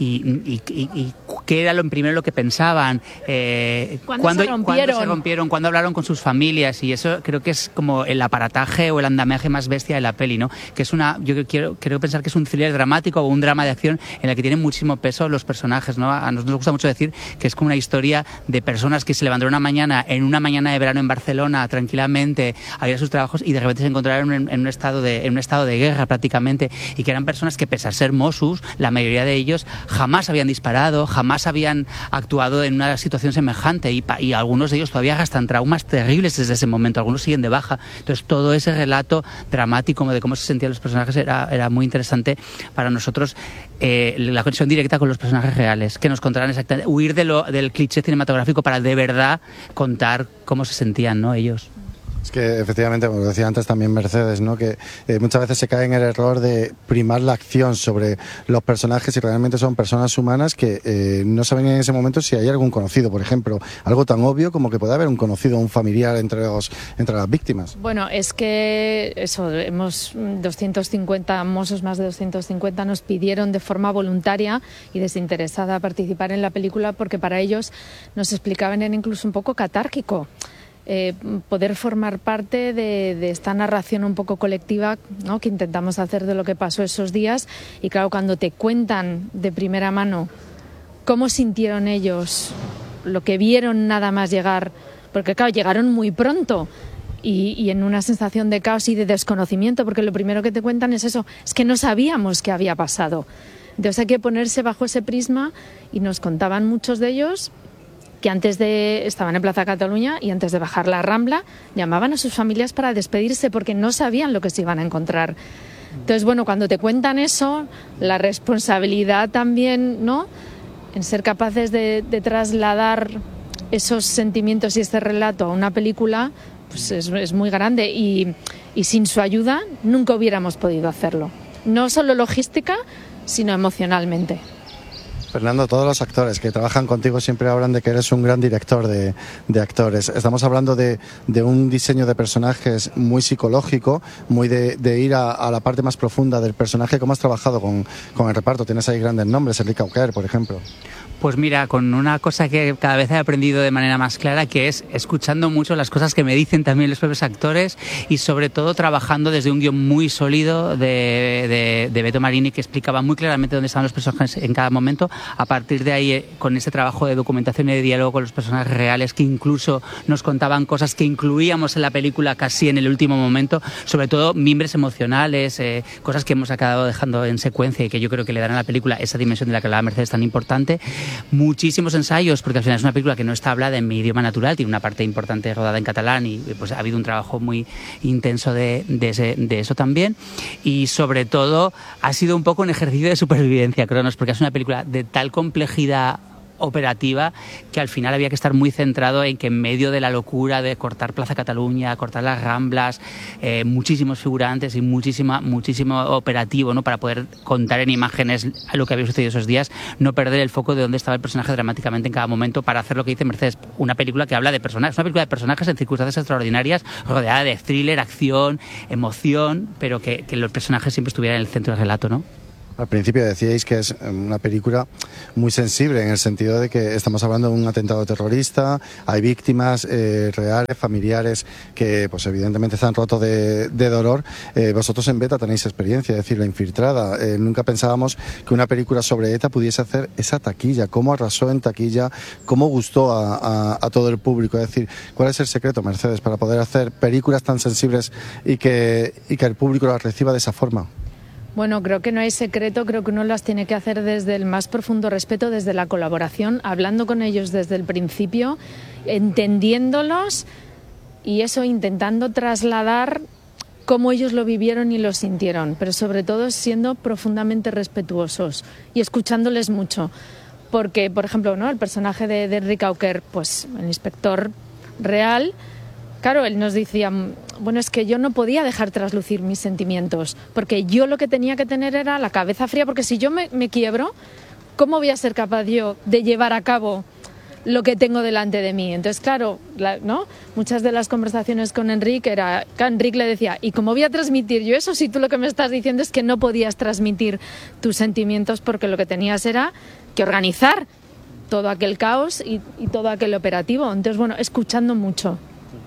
qué era lo que pensaban, cuándo se rompieron, cuándo hablaron con sus familias, y eso creo que es como el aparataje o el andamiaje más bestia de la peli, ¿no? Que es yo quiero pensar que es un thriller dramático o un drama de acción en el que tienen muchísimo peso los personajes, ¿no? A nosotros nos gusta mucho decir que es como una historia de personas que se levantaron en una mañana de verano en Barcelona tranquilamente a ir a sus trabajos, y de repente se encontraron en un estado de guerra prácticamente, y que eran personas que, pese a ser Mossos, la mayoría de ellos jamás habían disparado, jamás habían actuado en una situación semejante, y algunos de ellos todavía arrastran traumas terribles desde ese momento, algunos siguen de baja. Entonces todo ese relato dramático de cómo se sentían los personajes era muy interesante para nosotros, la conexión directa con los personajes reales, que nos contaran exactamente, huir del cliché cinematográfico para de verdad contar cómo se sentían, ¿no?, ellos. Es que efectivamente, como decía antes también Mercedes, ¿no?, que muchas veces se cae en el error de primar la acción sobre los personajes, y realmente son personas humanas que no saben en ese momento si hay algún conocido, por ejemplo, algo tan obvio como que puede haber un conocido o un familiar entre las víctimas. Bueno, es que hemos 250 Mossos, más de 250, nos pidieron de forma voluntaria y desinteresada participar en la película, porque para ellos nos explicaban, era incluso un poco catárquico. Poder formar parte de esta narración un poco colectiva, ¿no?, que intentamos hacer de lo que pasó esos días. Y claro, cuando te cuentan de primera mano cómo sintieron ellos, lo que vieron nada más llegar, porque claro, llegaron muy pronto y en una sensación de caos y de desconocimiento, porque lo primero que te cuentan es eso, es que no sabíamos qué había pasado. Entonces hay que ponerse bajo ese prisma, y nos contaban muchos de ellos que estaban en Plaza Cataluña, y antes de bajar la Rambla llamaban a sus familias para despedirse, porque no sabían lo que se iban a encontrar. Entonces, cuando te cuentan eso, la responsabilidad también, ¿no?, en ser capaces de trasladar esos sentimientos y este relato a una película, pues es muy grande, y sin su ayuda nunca hubiéramos podido hacerlo. No solo logística, sino emocionalmente. Fernando, todos los actores que trabajan contigo siempre hablan de que eres un gran director de actores. Estamos hablando de un diseño de personajes muy psicológico, muy de ir a la parte más profunda del personaje. ¿Cómo has trabajado con el reparto? Tienes ahí grandes nombres, Enrique Auquer, por ejemplo. Pues mira, con una cosa que cada vez he aprendido de manera más clara, que es escuchando mucho las cosas que me dicen también los propios actores y sobre todo trabajando desde un guión muy sólido de Beto Marini, que explicaba muy claramente dónde estaban los personajes en cada momento. A partir de ahí, con ese trabajo de documentación y de diálogo con los personajes reales, que incluso nos contaban cosas que incluíamos en la película casi en el último momento, sobre todo mimbres emocionales, cosas que hemos acabado dejando en secuencia y que yo creo que le dan a la película esa dimensión de la que hablaba Mercedes tan importante. Muchísimos ensayos, porque al final es una película que no está hablada en mi idioma natural, tiene una parte importante rodada en catalán y pues ha habido un trabajo muy intenso de eso también. Y sobre todo ha sido un poco un ejercicio de supervivencia, Cronos, porque es una película de tal complejidad operativa que al final había que estar muy centrado en que en medio de la locura de cortar Plaza Cataluña, cortar las Ramblas, muchísimos figurantes y muchísimo operativo, ¿no?, para poder contar en imágenes lo que había sucedido esos días, no perder el foco de dónde estaba el personaje dramáticamente en cada momento, para hacer lo que dice Mercedes, una película que habla de personajes, una película de personajes en circunstancias extraordinarias, rodeada de thriller, acción, emoción, pero que los personajes siempre estuvieran en el centro del relato, ¿no? Al principio decíais que es una película muy sensible, en el sentido de que estamos hablando de un atentado terrorista, hay víctimas reales, familiares, que pues evidentemente están rotos de dolor. Vosotros en Beta tenéis experiencia, es decir, La Infiltrada. Nunca pensábamos que una película sobre ETA pudiese hacer esa taquilla, cómo arrasó en taquilla, cómo gustó a todo el público. Es decir, ¿cuál es el secreto, Mercedes, para poder hacer películas tan sensibles y que el público las reciba de esa forma? Bueno, creo que no hay secreto, creo que uno las tiene que hacer desde el más profundo respeto, desde la colaboración, hablando con ellos desde el principio, entendiéndolos y eso, intentando trasladar cómo ellos lo vivieron y lo sintieron, pero sobre todo siendo profundamente respetuosos y escuchándoles mucho. Porque, por ejemplo, ¿no?, el personaje de Enrique Auquer, pues el inspector real, claro, él nos decía, bueno, es que yo no podía dejar traslucir mis sentimientos, porque yo lo que tenía que tener era la cabeza fría, porque si yo me quiebro, ¿cómo voy a ser capaz yo de llevar a cabo lo que tengo delante de mí? Entonces, claro, ¿no?, muchas de las conversaciones con Enrique era que Enrique le decía, ¿y cómo voy a transmitir yo eso si tú lo que me estás diciendo es que no podías transmitir tus sentimientos porque lo que tenías era que organizar todo aquel caos y todo aquel operativo? Entonces, bueno, escuchando mucho.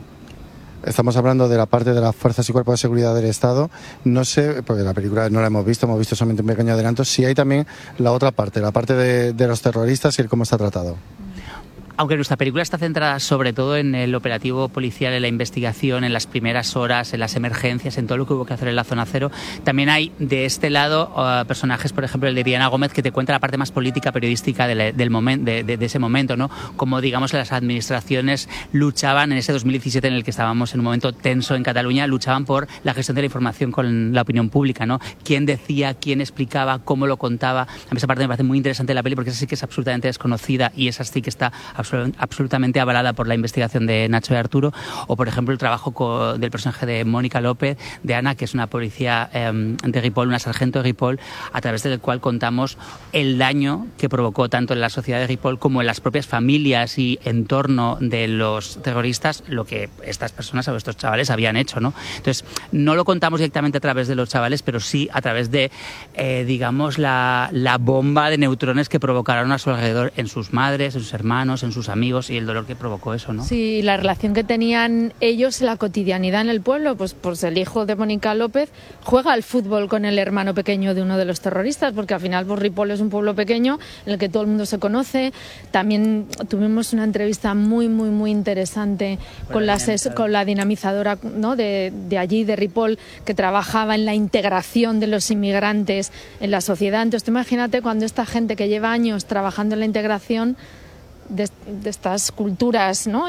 Estamos hablando de la parte de las fuerzas y cuerpos de seguridad del Estado. No sé, porque la película no la hemos visto solamente un pequeño adelanto, si hay también la otra parte, la parte de los terroristas y el cómo está tratado. Aunque nuestra película está centrada sobre todo en el operativo policial, en la investigación, en las primeras horas, en las emergencias, en todo lo que hubo que hacer en la zona cero, también hay de este lado personajes, por ejemplo el de Diana Gómez, que te cuenta la parte más política, periodística del momento, de ese momento, ¿no? Como digamos las administraciones luchaban en ese 2017 en el que estábamos en un momento tenso en Cataluña, luchaban por la gestión de la información con la opinión pública, ¿no? Quién decía, quién explicaba, cómo lo contaba. A mí esa parte me parece muy interesante de la peli porque esa sí que es absolutamente desconocida y esa sí que está absolutamente avalada por la investigación de Nacho y Arturo, o por ejemplo el trabajo del personaje de Mónica López, de Ana, que es una policía de Ripoll, una sargento de Ripoll, a través del cual contamos el daño que provocó tanto en la sociedad de Ripoll como en las propias familias y entorno de los terroristas, lo que estas personas o estos chavales habían hecho, ¿no? Entonces, no lo contamos directamente a través de los chavales, pero sí a través de, digamos, la bomba de neutrones que provocaron a su alrededor, en sus madres, en sus hermanos, en sus amigos, y el dolor que provocó eso, ¿no? Sí, la relación que tenían ellos en la cotidianidad en el pueblo, pues el hijo de Mónica López juega al fútbol con el hermano pequeño de uno de los terroristas, porque al final pues, Ripoll es un pueblo pequeño en el que todo el mundo se conoce. También tuvimos una entrevista muy interesante con la dinamizadora, ¿no?, de allí, de Ripoll, que trabajaba en la integración de los inmigrantes en la sociedad. Entonces, tú imagínate cuando esta gente que lleva años trabajando en la integración de estas culturas, ¿no?,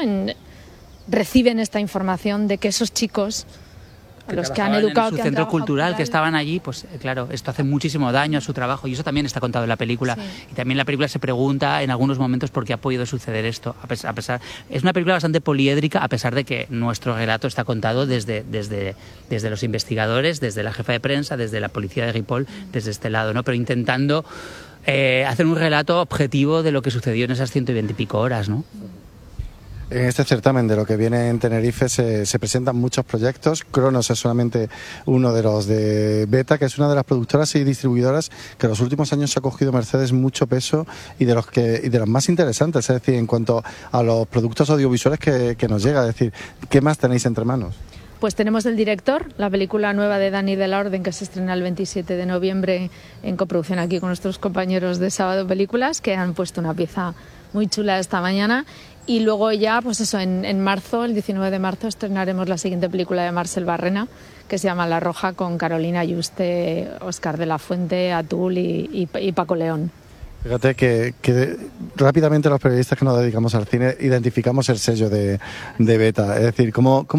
reciben esta información de que esos chicos a los que han educado, en su centro cultural, que estaban allí, pues claro, esto hace muchísimo daño a su trabajo y eso también está contado en la película. Sí. Y también la película se pregunta en algunos momentos por qué ha podido suceder esto. A pesar, es una película bastante poliédrica, a pesar de que nuestro relato está contado desde los investigadores, desde la jefa de prensa, desde la policía de Ripoll, desde este lado, ¿no? Pero intentando hacer un relato objetivo de lo que sucedió en esas 120 y pico horas, ¿no? En este certamen de lo que viene en Tenerife se presentan muchos proyectos. Cronos es solamente uno de los de Beta, que es una de las productoras y distribuidoras que en los últimos años ha cogido Mercedes mucho peso y de los más interesantes, es decir, en cuanto a los productos audiovisuales que nos llega. Es decir, ¿qué más tenéis entre manos? Pues tenemos El Director, la película nueva de Dani de la Orden, que se estrena el 27 de noviembre en coproducción aquí con nuestros compañeros de Sábado Películas, que han puesto una pieza muy chula esta mañana. Y luego ya, pues eso, en marzo, el 19 de marzo, estrenaremos la siguiente película de Marcel Barrena, que se llama La Roja, con Carolina Yuste, Óscar de la Fuente, Atul y Paco León. Fíjate que rápidamente los periodistas que nos dedicamos al cine identificamos el sello de Beta. Es decir, ¿cómo